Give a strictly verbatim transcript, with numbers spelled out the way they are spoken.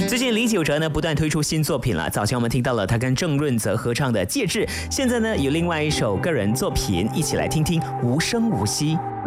最近李玖哲呢不断推出新作品了，早前我们听到了他跟郑润泽合唱的《戒指》，现在呢有另外一首个人作品，一起来听听《无声无息》。